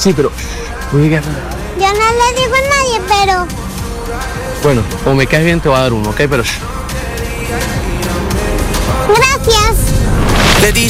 Sí, pero... Yo no le digo a nadie, pero... Bueno, como me caes bien te voy a dar uno, ¿ok? Pero...